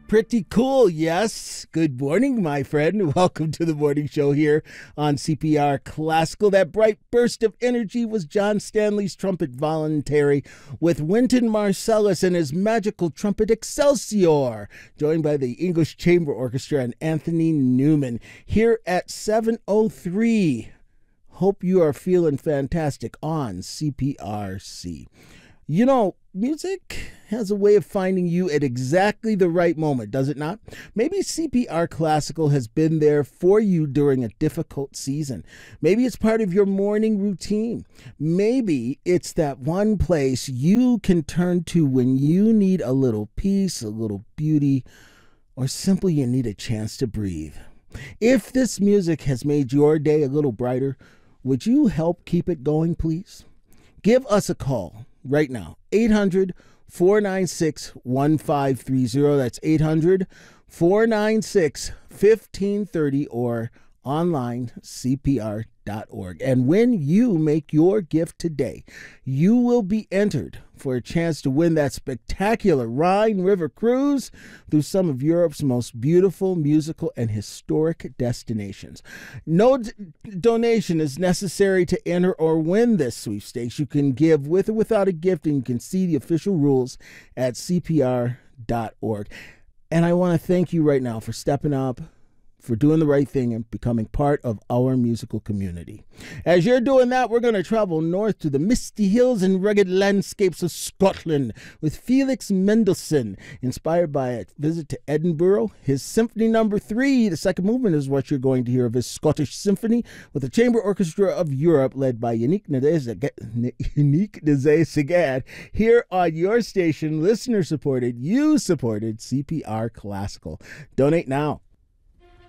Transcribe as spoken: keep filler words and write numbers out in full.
Pretty cool, yes. Good morning, my friend. Welcome to the morning show here on C P R Classical. That bright burst of energy was John Stanley's trumpet voluntary with Wynton Marsalis and his magical trumpet Excelsior, joined by the English Chamber Orchestra and Anthony Newman here at seven oh three. Hope you are feeling fantastic on C P R C. You know, music has a way of finding you at exactly the right moment, does it not? Maybe C P R Classical has been there for you during a difficult season. Maybe it's part of your morning routine. Maybe it's that one place you can turn to when you need a little peace, a little beauty, or simply you need a chance to breathe. If this music has made your day a little brighter, would you help keep it going, please? Give us a call right now, eight hundred, four nine six, one five three zero. That's eight hundred, four nine six, one five three zero or online, C P R dot org. And when you make your gift today, you will be entered for a chance to win that spectacular Rhine River cruise through some of Europe's most beautiful musical and historic destinations. No d- donation is necessary to enter or win this sweepstakes. You can give with or without a gift, and you can see the official rules at C P R dot org. And I want to thank you right now for stepping up, for doing the right thing and becoming part of our musical community. As you're doing that, we're going to travel north to the misty hills and rugged landscapes of Scotland with Felix Mendelssohn, inspired by a visit to Edinburgh. His Symphony Number Three, the second movement, is what you're going to hear of his Scottish Symphony with the Chamber Orchestra of Europe, led by Yannick Nézet-Séguin, here on your station, listener-supported, you-supported C P R Classical. Donate now